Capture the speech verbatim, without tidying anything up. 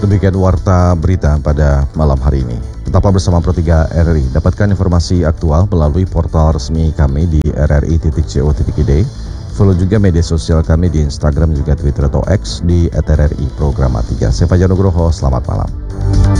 Demikian warta berita pada malam hari ini. Tetaplah bersama Pro tiga R R I. Dapatkan informasi aktual melalui portal resmi kami di r r i titik co titik i d. Follow juga media sosial kami di Instagram juga Twitter atau X di et r r i Programa tiga. Saya Fajar Nugroho, selamat malam.